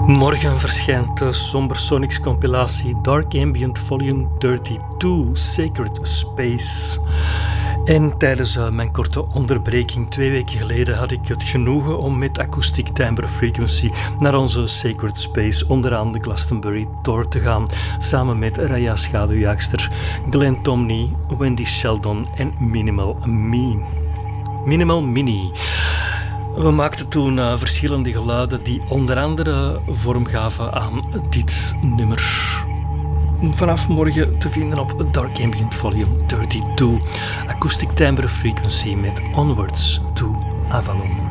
Morgen verschijnt de Somber Sonics compilatie Dark Ambient Volume 32 Sacred Space. En tijdens mijn korte onderbreking 2 weken geleden had ik het genoegen om met Acoustic Timbre Frequency naar onze Sacred Space onderaan de Glastonbury Tor te gaan, samen met Raya Schaduwjaagster, Glenn Tomney, Wendy Sheldon en Minimal Mini. We maakten toen verschillende geluiden die onder andere vorm gaven aan dit nummer. Vanaf morgen te vinden op Dark Ambient Volume 32, Acoustic Timbre Frequency met Onwards to Avalon.